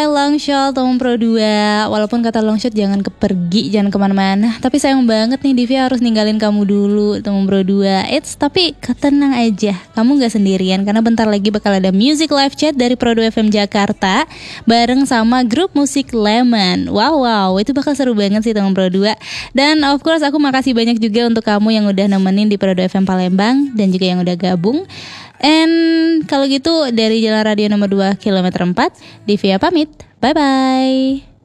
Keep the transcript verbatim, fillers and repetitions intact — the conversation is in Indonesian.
by Longshot Teman Pro dua. Walaupun kata Longshot jangan kepergi, jangan kemana-mana, tapi sayang banget nih Divi harus ninggalin kamu dulu Teman Pro dua. It's tapi tenang aja, kamu gak sendirian karena bentar lagi bakal ada music live chat dari Pro dua F M Jakarta bareng sama grup musik Lemon. Wow wow, itu bakal seru banget sih Teman Pro dua. Dan of course aku makasih banyak juga untuk kamu yang udah nemenin di Pro dua F M Palembang dan juga yang udah gabung. And kalau gitu dari Jalan Radio nomor dua kilometer empat, Divya pamit. Bye bye.